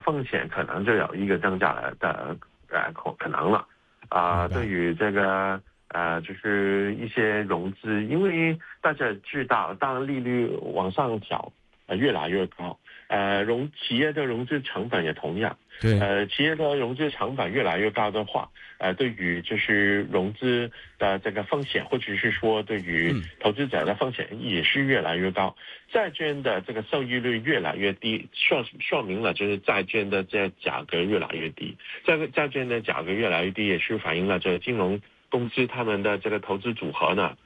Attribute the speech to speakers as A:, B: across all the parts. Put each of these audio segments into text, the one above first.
A: 风险可能就有一个增加的可能了。对于这个就是一些融资，因为大家知道，当利率往上调，越来越高，企业的融资成本也同样，
B: 对，
A: 企业的融资成本越来越高的话，对于就是融资的这个风险，或者是说对于投资者的风险也是越来越高。债券的这个收益率越来越低，说明了就是债券的这价格越来越低。这个债券的价格越来越低，也是反映了这个金融公司他们的这个投资组合呢，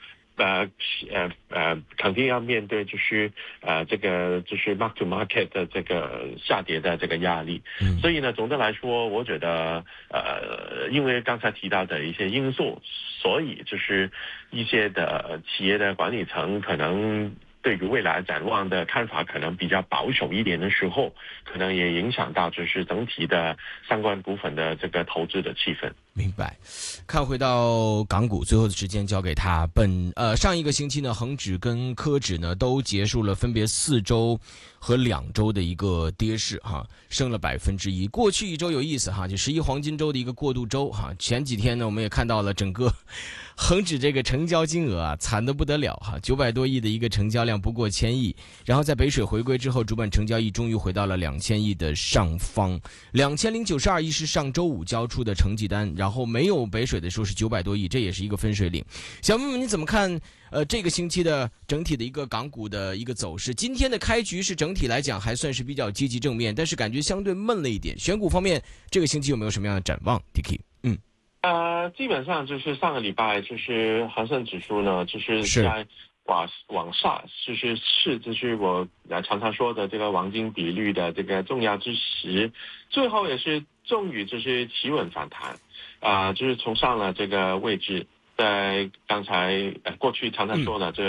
A: 肯定要面对就是这个就是 mark to market 的这个下跌的这个压力。所以呢，总的来说，我觉得因为刚才提到的一些因素，所以就是一些的企业的管理层可能对于未来展望的看法可能比较保守一点的时候，可能也影响到就是整体的相关股份的这个投资的气氛。
B: 明白。看回到港股，最后的时间交给他。上一个星期呢，恒指跟科指呢都结束了分别4周和2周的一个跌势哈，升了1%。过去一周有意思哈，就11黄金周的一个过渡周哈。前几天呢，我们也看到了整个恒指这个成交金额啊，惨得不得了哈，900多亿的一个成交量，不过1000亿。然后在北水回归之后，主板成交亿终于回到了2000亿的上方。2092亿是上周五交出的成绩单，然后没有北水的时候是900多亿，这也是一个分水岭。想问问你怎么看？这个星期的整体的一个港股的一个走势，今天的开局是整体来讲还算是比较积极正面，但是感觉相对闷了一点。选股方面，这个星期有没有什么样的展望 ？Dicky，
A: 基本上就是上个礼拜就是恒生指数呢，就是在往下，就是我常常说的这个黄金比率的这个重要之时，最后也是终于就是企稳反弹，就是冲上了这个位置。在刚才过去常常说的这个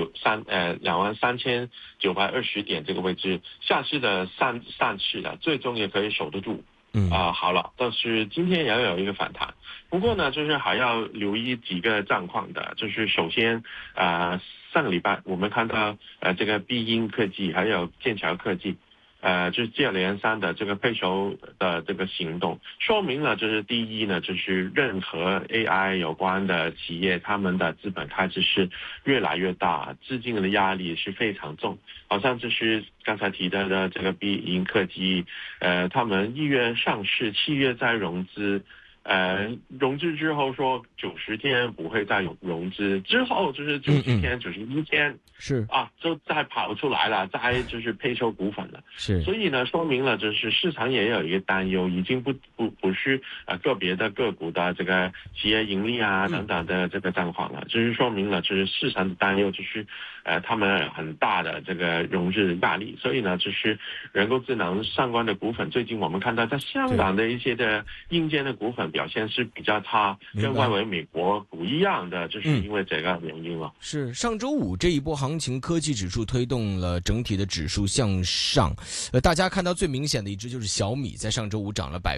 A: 23920点这个位置，下次的上次的最终也可以守得住。好了，但是今天也要有一个反弹。不过呢，就是还要留意几个状况的，就是首先，上个礼拜我们看到这个必应科技还有剑桥科技。就是接连三的这个配售的这个行动，说明了就是第一呢，就是任何 AI 有关的企业，他们的资本开支是越来越大，资金的压力是非常重。好像就是刚才提到的这个必应科技，他们1月上市，7月再融资。融资之后说90天不会再有融资，之后就是90天、91天，
B: 是
A: 就再跑出来了，再就是配售股份了。
B: 是，
A: 所以呢，说明了就是市场也有一个担忧，已经不是个别的个股的这个企业盈利等等的这个状况了，就是说明了就是市场的担忧，就是他们很大的这个融资压力。所以呢，就是人工智能相关的股份，最近我们看到在香港的一些的硬件的股份表现是比较差，跟外围美国不一样的，就是因为这个原因了。
B: 是上周五这一波行情，科技指数推动了整体的指数向上。大家看到最明显的一只就是小米，在上周五涨了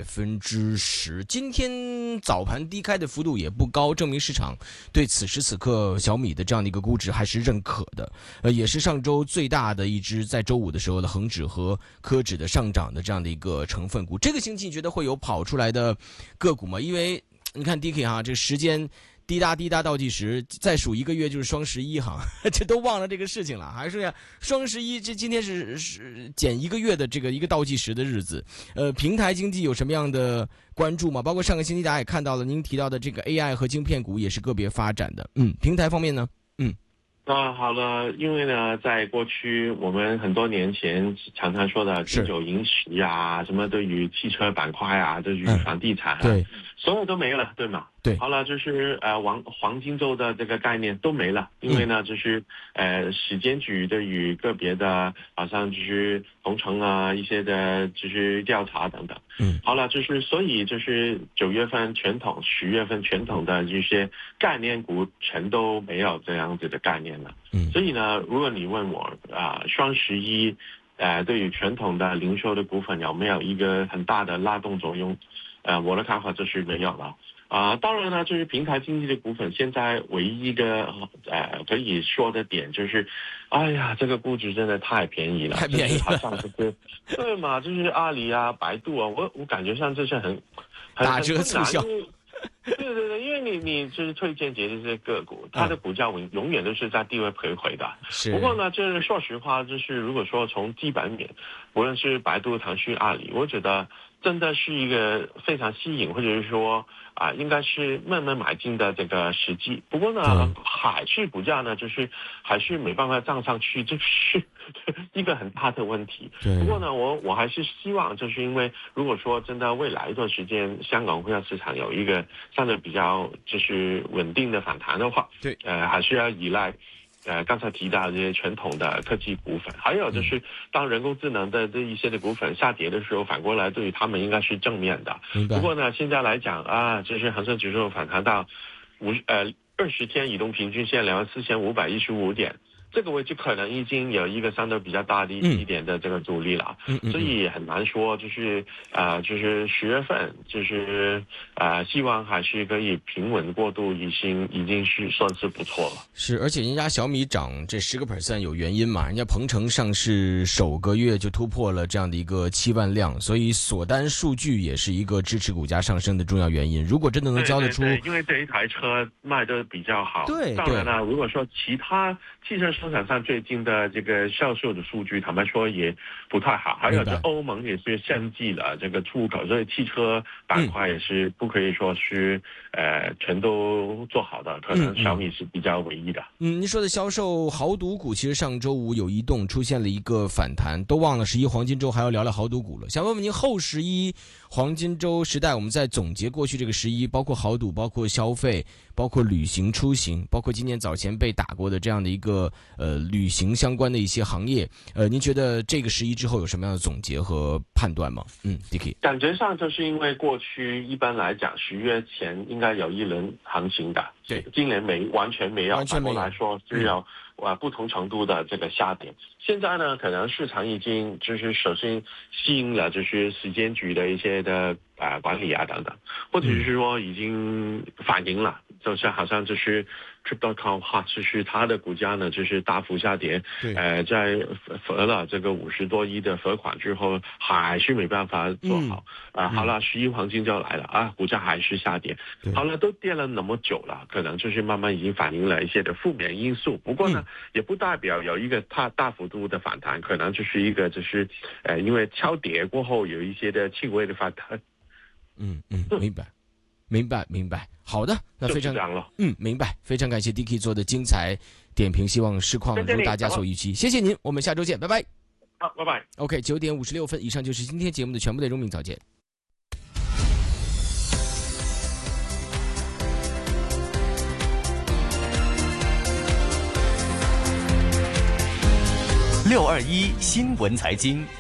B: 10%。今天早盘低开的幅度也不高，证明市场对此时此刻小米的这样的一个估值还是认可的。也是上周最大的一只在周五的时候的恒指和科指的上涨的这样的一个成分股。这个星期你觉得会有跑出来的个股吗？因为你看 DK 哈，这时间滴答滴答倒计时，再数1个月就是双11哈，这都忘了这个事情了。还是双11，这今天是减1个月的这个一个倒计时的日子。平台经济有什么样的关注吗？包括上个星期大家也看到了，您提到的这个 AI 和晶片股也是个别发展的。平台方面呢？
A: 好了，因为呢，在过去我们很多年前常常说的金九银十什么对于汽车板块对于房地产
B: 对，
A: 所有都没了，对吗？
B: 对，
A: 好了，就是黄金周的这个概念都没了，因为呢，就是时间局对于个别的，好像就是同城一些的，就是调查等等。好了，就是所以就是9月份传统，10月份传统的这些概念股全都没有这样子的概念了。所以呢，如果你问我双11，对于传统的零售的股份有没有一个很大的拉动作用？我的看法就是没有了。 当然呢，就是平台经济的股份，现在唯一一个可以说的点就是，哎呀，这个估值真的太便宜了，
B: 太便宜了，
A: 好像是对嘛，就是阿里啊、百度啊，我感觉上这是很
B: 打折促销。
A: 对，因为你就是推荐这些个股，它的股价永远都是在低位徘徊的。
B: 是。
A: 不过呢，就是说实话，就是如果说从基本面，无论是百度、腾讯、阿里，我觉得真的是一个非常吸引，或者是说应该是慢慢买进的这个时机。不过呢，海事股价呢，就是还是没办法涨上去，这是一个很大的问题。不过呢，我还是希望，就是因为如果说真的未来一段时间，香港股票市场有一个相对比较就是稳定的反弹的话，
B: 对，
A: 还是要依赖刚才提到的这些传统的科技股份，还有就是当人工智能的这一些的股份下跌的时候，反过来对于他们应该是正面的。不过呢，现在来讲就是恒生指数反弹到20天移动平均线24515点。这个位置可能已经有一个相对比较大的一点的这个阻力了，所以很难说，就是10月份，就是希望还是可以平稳过渡，已经是算是不错了。
B: 是，而且人家小米涨这10%有原因嘛，人家鹏程上市首个月就突破了这样的一个7万辆，所以锁单数据也是一个支持股价上升的重要原因。如果真的能交得出，
A: 对，因为这一台车卖得比较好。
B: 对，
A: 当然了，如果说其他汽车生产上最近的这个销售的数据，坦白说也不太好。还有这欧盟也是限制了这个出口，所以汽车板块也是不可以说是全都做好的，可能小米是比较唯一的。
B: 您说的销售豪赌股，其实上周五有移动出现了一个反弹，都忘了11黄金周还要聊聊豪赌股了。想问问您，后11黄金周时代，我们在总结过去这个11，包括豪赌，包括消费，包括旅行出行，包括今年早前被打过的这样的一个旅行相关的一些行业，您觉得这个11之后有什么样的总结和判断吗？Dicky，
A: 感觉上就是因为过去一般来讲10月前应该有一轮行情的，
B: 对，
A: 今年完全没有，反过来说只有不同程度的这个下跌。现在呢，可能市场已经就是首先吸引了就是时间局的一些的管理等等，或者是说已经反映了，就是好像就是 Crypto.com 就是它的股价呢就是大幅下跌，在罚了这个50多亿的罚款之后，还是没办法做好好了，11黄金就来了股价还是下跌，好了，都跌了那么久了，可能就是慢慢已经反映了一些的负面因素。不过呢，也不代表有一个大幅度的反弹，可能就是一个就是因为超跌过后有一些的轻微的反弹。
B: 明白。好的，那非常明白，非常感谢 Dicky 做的精彩点评，希望市况如大家所预期。谢谢您，我们下周见，拜拜。
A: 好，拜拜。
B: OK， 9点56分，以上就是今天节目的全部内容，明早见。
C: 621新闻财经。